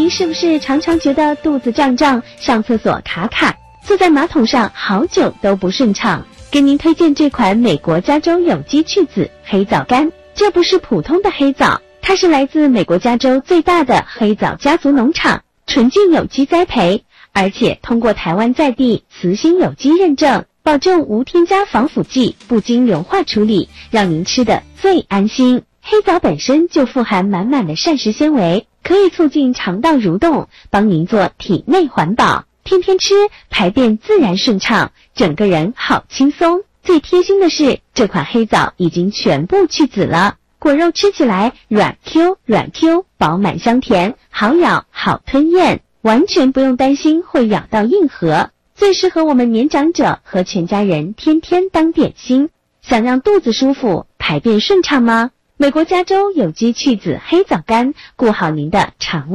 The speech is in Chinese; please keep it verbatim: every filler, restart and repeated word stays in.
您是不是常常觉得肚子胀胀，上厕所卡卡，坐在马桶上好久都不顺畅？给您推荐这款美国加州有机去籽黑枣干。这不是普通的黑枣，它是来自美国加州最大的黑枣家族农场纯净有机栽培，而且通过台湾在地慈心有机认证，保证无添加防腐剂，不经硫化处理，让您吃的最安心。黑枣本身就富含满满的膳食纤维，可以促进肠道蠕动，帮您做体内环保，天天吃，排便自然顺畅，整个人好轻松。最贴心的是，这款黑枣已经全部去籽了，果肉吃起来软 Q 软 Q， 饱满香甜，好咬好吞咽，完全不用担心会咬到硬核，最适合我们年长者和全家人天天当点心。想让肚子舒服，排便顺畅吗？美国加州有机去籽黑枣干，顾好您的肠胃。